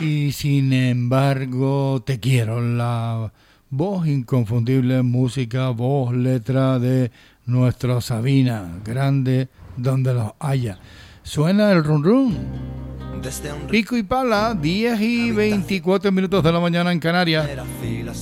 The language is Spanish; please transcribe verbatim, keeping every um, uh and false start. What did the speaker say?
Y sin embargo te quiero, la voz inconfundible, música, voz, letra de nuestro Sabina, grande donde los haya. Suena el run run. Pico y pala, diez y veinticuatro minutos de la mañana en Canarias.